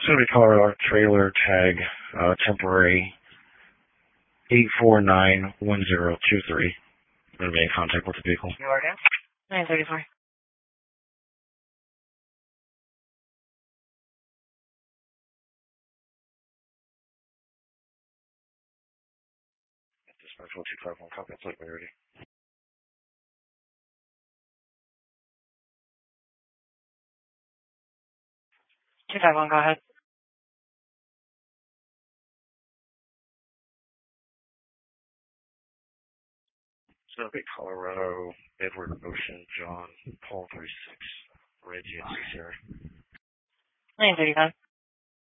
So we call our trailer tag temporary 8491023. Going to be in contact with the vehicle. You are down? 934. Dispatch 1251, copy, plate, we ready. 251, go ahead. So be Colorado, Edward Ocean, John, Paul 36, Reggie, and Sierra. 935.